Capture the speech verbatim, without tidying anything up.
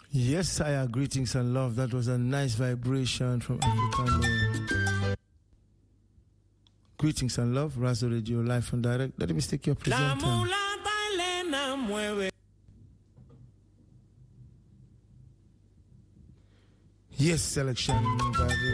Yes, Saya, greetings and love. That was a nice vibration from Africano. Greetings and love, Razo Radio, live and direct. Let me take your presenter. Yes, selection.